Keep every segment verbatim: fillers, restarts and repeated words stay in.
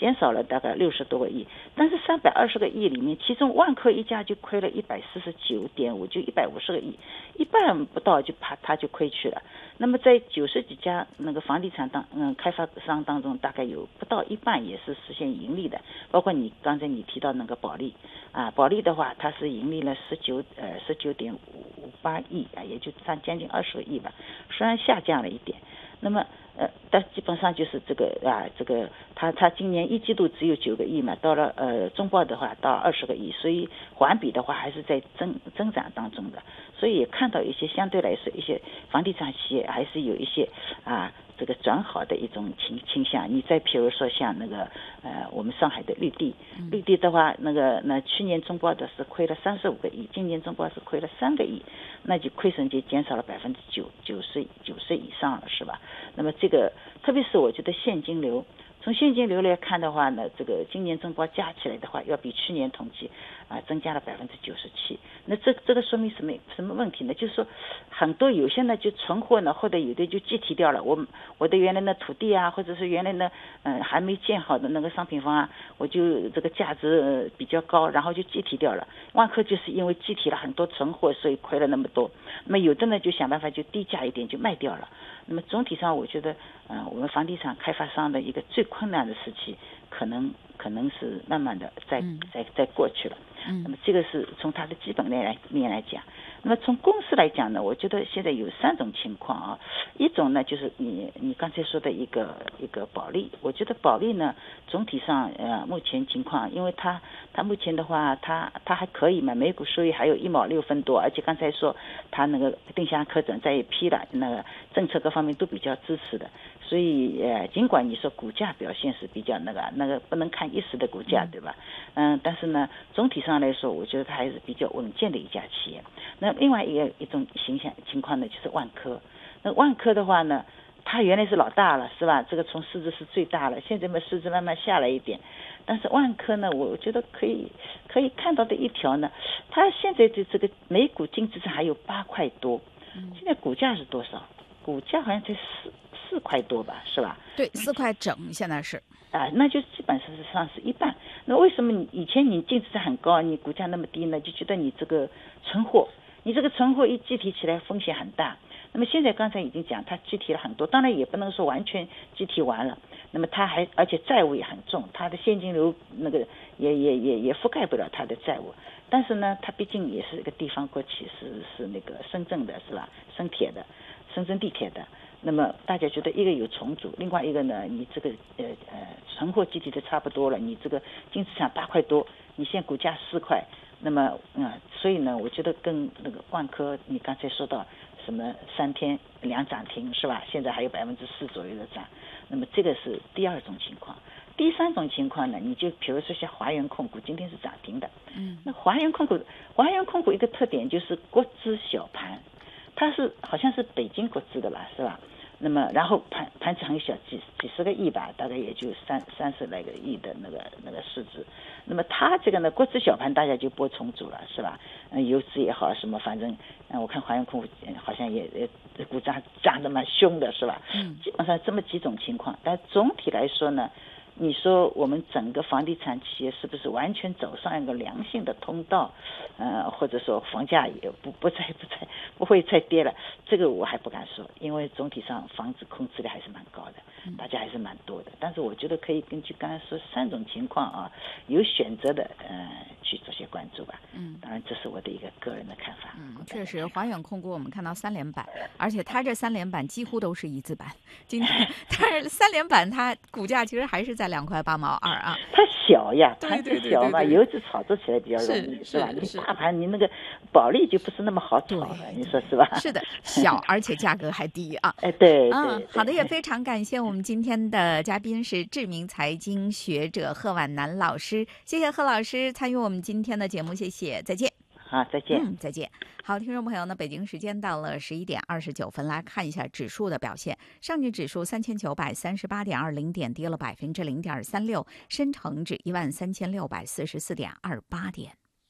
减少了大概六十多个亿，但是三百二十个亿里面，其中万科一家就亏了一百四十九点五，就一百五十个亿，一半不到就怕它就亏去了。那么在九十几家那个房地产当嗯开发商当中，大概有不到一半也是实现盈利的，包括你刚才你提到那个保利啊，保利的话它是盈利了十九呃十九点五八亿啊，也就占将近二十个亿吧，虽然下降了一点。那么呃，但基本上就是这个啊，这个它它今年一季度只有九个亿嘛，到了呃中报的话到二十个亿，所以环比的话还是在增增长当中的，所以也看到一些相对来说一些房地产企业还是有一些啊这个转好的一种倾倾向。你再比如说像那个呃我们上海的绿地，绿地的话那个那去年中报的是亏了三十五个亿，今年中报是亏了三个亿，那就亏损就减少了百分之九九十九十以上了，是吧？那么这个特别是我觉得现金流，从现金流来看的话呢，这个今年中报加起来的话，要比去年同期啊、呃、增加了百分之九十七。那这这个说明什么什么问题呢？就是说很多有些呢就存货呢，或者有的就计提掉了。我我的原来的土地啊，或者是原来呢嗯、呃、还没建好的那个商品房啊，我就这个价值、呃、比较高，然后就计提掉了。万科就是因为计提了很多存货，所以亏了那么多。那么有的呢就想办法就低价一点就卖掉了。那么总体上我觉得嗯、呃、我们房地产开发商的一个最困难的时期可能可能是慢慢的在在在过去了。那么这个是从它的基本面来面来讲。那么从公司来讲呢，我觉得现在有三种情况啊。一种呢就是你你刚才说的一个一个保利，我觉得保利呢总体上呃目前情况，因为它它目前的话它它还可以嘛，每股收益还有一毛六分多，而且刚才说它那个定向科长再也批了，那个政策各方面都比较支持的。所以呃，尽管你说股价表现是比较那个那个不能看一时的股价，对吧？嗯，但是呢，总体上来说，我觉得它还是比较稳健的一家企业。那另外一个一种形象情况呢，就是万科。那万科的话呢，它原来是老大了，是吧？这个从市值是最大了，现在嘛市值慢慢下来一点。但是万科呢，我觉得可以可以看到的一条呢，它现在的这个每股净资产还有八块多，现在股价是多少？股价好像才四四块多吧，是吧？ 对，四块整，现在是啊，那就基本上是上是一半。那为什么你以前你净值很高，你股价那么低呢？就觉得你这个存货，你这个存货一计提起来风险很大。那么现在刚才已经讲，它计提了很多，当然也不能说完全计提完了。那么它还而且债务也很重，它的现金流那个也也也也覆盖不了它的债务。但是呢，它毕竟也是一个地方国企，是是那个深圳的，是吧？深铁的，深圳地铁的。那么大家觉得一个有重组，另外一个呢，你这个呃呃存货计提的差不多了，你这个净资产八块多，你现在股价四块，那么嗯，所以呢，我觉得跟那个万科，你刚才说到什么三天两涨停是吧？现在还有百分之四左右的涨，那么这个是第二种情况。第三种情况呢，你就比如说像华源控股，今天是涨停的，嗯，那华源控股，华源控股一个特点就是国资小盘，它是好像是北京国资的吧，是吧？那么然后盘盘子很小，几几十个亿吧，大概也就三三十来个亿的那个那个市值。那么它这个呢，国资小盘大家就播重组了，是吧？嗯，游资也好什么，反正嗯，我看华源控股好像也呃股价涨得蛮凶的，是吧？嗯，基本上这么几种情况，但总体来说呢。你说我们整个房地产企业是不是完全走上一个良性的通道？呃，或者说房价也不不再不再不会再跌了？这个我还不敢说，因为总体上房子控制力还是蛮高的，大家还是蛮多的。但是我觉得可以根据刚才说三种情况啊，有选择的呃去做些关注吧。嗯，当然这是我的一个个人的看法。 嗯，确实，华远控股我们看到三连板，而且它这三连板几乎都是一字板。今天，但是三连板它股价其实还是在两块八毛二啊。 它小呀，盘子小嘛，游资炒作起来比较容易，是吧？你大盘你那个保利就不是那么好炒了，你说是吧？ 是的，小而且价格还低啊。 哎，对， 嗯，好的，也非常感谢我们今天的嘉宾是知名财经学者贺婉楠老师，谢谢贺老师参与我们今天的节目，谢谢，再见。 好，再见。 嗯，再见。好，听众朋友呢，北京时间到了十一点二十九分，来看一下指数的表现。上证指数三千九百三十八点二零点，跌了百分之零点三六；深成指一万三千六百四十四点二八点。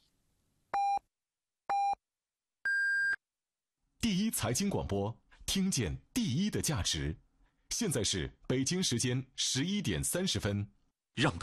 第一财经广播，听见第一的价值。现在是北京时间十一点三十分，让